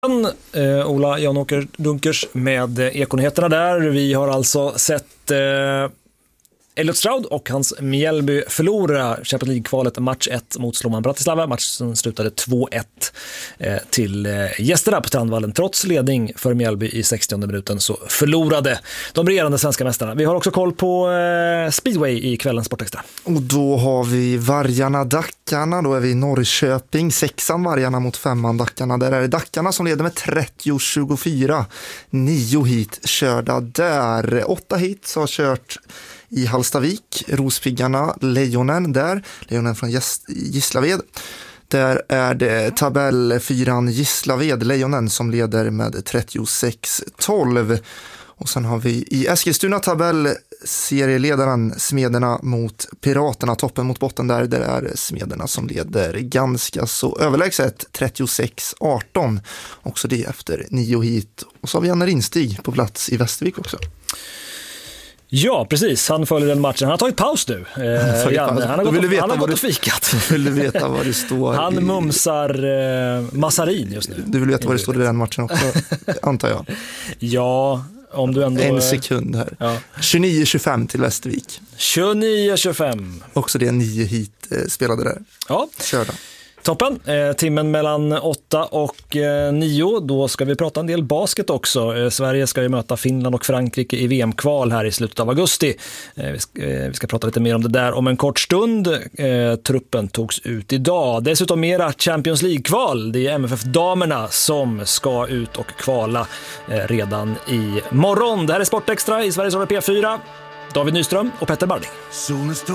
Ola Jan-Åker Dunkers med Ekonyheterna där. Vi har alltså sett Elliot Stroud och hans Mjällby förlora Champions League-kvalet match 1 mot Slovan Bratislava. Matchen slutade 2-1 till gästerna på Strandvallen. Trots ledning för Mjällby i 60:e minuten så förlorade de regerande svenska mästarna. Vi har också koll på Speedway i kvällens Sportextra. Och då har vi Vargarna-Dackarna. Då är vi i Norrköping. 6an Vargarna mot 5an Dackarna. Där är det Dackarna som leder med 30-24. 9 hit körda där. 8 hit har kört i Hallstavik, Rospiggarna, Lejonen från Gislaved. Där är det tabellfyran Gislaved, Lejonen, som leder med 36-12. Och sen har vi i Eskilstuna tabellserieledaren Smederna mot Piraterna, toppen mot botten där. Där är Smederna som leder ganska så överlägset 36-18. Också det efter 9 hit. Och så har vi Janne Rinstig på plats i Västervik också. Ja, precis. Han följer den matchen. Han har tagit paus nu. Han har gått och fikat. Du vill veta vad det står. Han mumsar massarin just nu. Du vill veta vad det står i den matchen också, antar jag. Ja, om du ändå... En sekund här. Ja. 29-25 till Västervik. 29-25. Också det 9 hit spelade där. Ja. Körda. Toppen, timmen mellan 8 och 9, då ska vi prata en del basket också. Sverige ska ju möta Finland och Frankrike i VM-kval här i slutet av augusti. Vi ska prata lite mer om det där om en kort stund. Truppen togs ut idag. Dessutom mera Champions League-kval. Det är MFF-damerna som ska ut och kvala redan i morgon. Det här är Sportextra i Sveriges Radio P4. David Nyström och Petter Barding.